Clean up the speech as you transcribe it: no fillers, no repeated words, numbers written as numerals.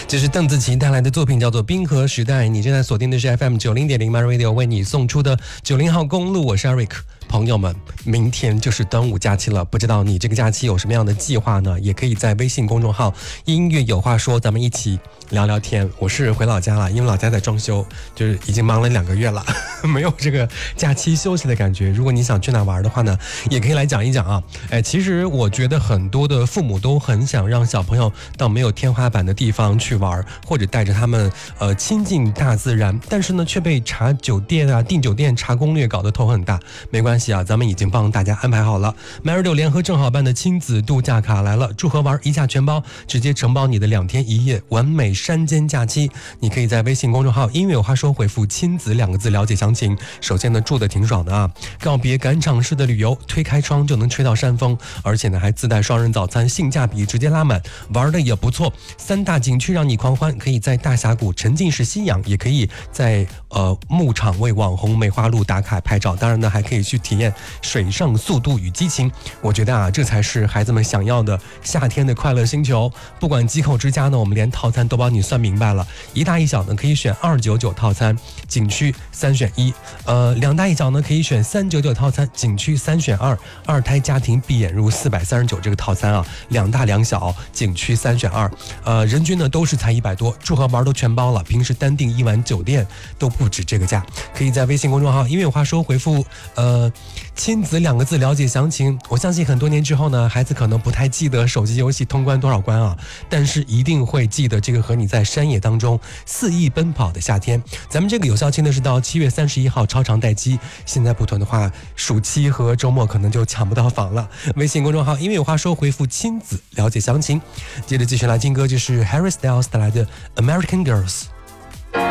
这是邓紫棋带来的作品，叫做《冰河时代》。你正在锁定的是 FM90.0 My Radio 为你送出的90号公路，我是 Eric。朋友们，明天就是端午假期了，不知道你这个假期有什么样的计划呢？也可以在微信公众号音乐有话说，咱们一起聊聊天。我是回老家了，因为老家在装修，就是已经忙了2个月了，没有这个假期休息的感觉。如果你想去哪玩的话呢，也可以来讲一讲啊。其实我觉得很多的父母都很想让小朋友到没有天花板的地方去玩，或者带着他们亲近大自然，但是呢却被查酒店啊、订酒店、查攻略搞得头很大。没关系啊，咱们已经帮大家安排好了。MyRadio 联合正好办的亲子度假卡来了，住和玩一价全包，直接承包你的2天1夜完美山间假期。你可以在微信公众号音乐有话说回复亲子2个字了解详情。首先呢，住的挺爽的啊，告别赶场式的旅游，推开窗就能吹到山风，而且呢还自带双人早餐，性价比直接拉满，玩的也不错。3大景区让你狂欢，可以在大峡谷沉浸式吸氧，也可以在牧场为网红梅花鹿打卡拍照，当然呢还可以去体验水上速度与激情。我觉得啊，这才是孩子们想要的夏天的快乐星球。不管几口之家呢，我们连套餐都帮你算明白了，一大一小呢可以选299套餐，景区3选1，两大一小呢可以选399套餐，景区3选2，二胎家庭闭眼入439这个套餐啊，2大2小，景区3选2，人均呢都是才100多，住和玩都全包了，平时单订1晚酒店都不止这个价。可以在微信公众号音乐有话说回复亲子2个字了解详情。我相信很多年之后呢，孩子可能不太记得手机游戏通关多少关啊，但是一定会记得这个和你在山野当中肆意奔跑的夏天。咱们这个有效期呢是到7月31号超长待机，现在不囤的话，暑期和周末可能就抢不到房了。微信公众号音乐有话说回复亲子了解详情。接着继续来听歌，就是 Harry Styles 带来的 American Girls。